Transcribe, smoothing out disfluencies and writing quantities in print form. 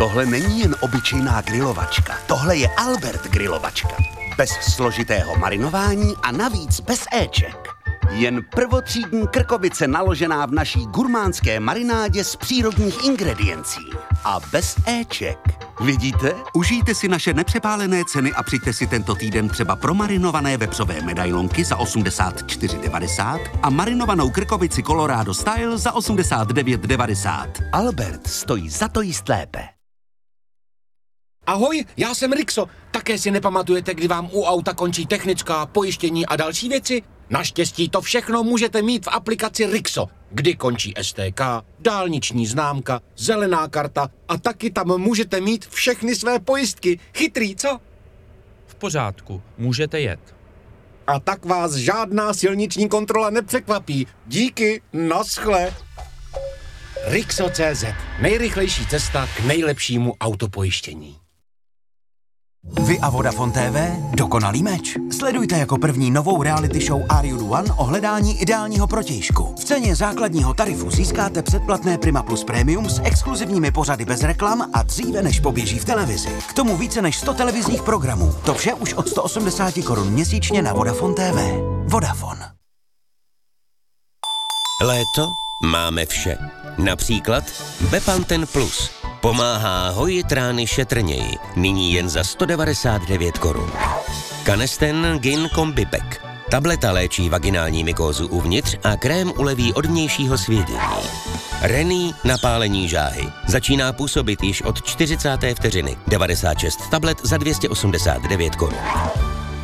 Tohle není jen obyčejná grilovačka, tohle je Albert grilovačka. Bez složitého marinování a navíc bez éček. Jen prvotřídní krkovice naložená v naší gurmánské marinádě z přírodních ingrediencí. A bez éček. Vidíte? Užijte si naše nepřepálené ceny a přijďte si tento týden třeba promarinované vepřové medailonky za 84,90 a marinovanou krkovici Colorado Style za 89,90. Albert stojí za to jíst lépe. Ahoj, já jsem Rixo. Také si nepamatujete, kdy vám u auta končí technická, pojištění a další věci? Naštěstí to všechno můžete mít v aplikaci Rixo, kdy končí STK, dálniční známka, zelená karta a taky tam můžete mít všechny své pojistky. Chytrý, co? V pořádku, můžete jet. A tak vás žádná silniční kontrola nepřekvapí. Díky, naschle. Rixo.cz, nejrychlejší cesta k nejlepšímu autopojištění. Vy a Vodafone TV, dokonalý meč. Sledujte jako první novou reality show Are You The One o hledání ideálního protějšku. V ceně základního tarifu získáte předplatné Prima Plus Premium s exkluzivními pořady bez reklam a dříve než poběží v televizi. K tomu více než 100 televizních programů. To vše už od 180 Kč měsíčně na Vodafone TV. Vodafone. Léto máme vše. Například Bepanthen Plus. Pomáhá hojit rány šetrněji. Nyní jen za 199 Kč. Canesten Gyn Combi Pack. Tableta léčí vaginální mykózu uvnitř a krém uleví od vnějšího svědění. Rení napálení žáhy. Začíná působit již od 40. vteřiny. 96 tablet za 289 Kč.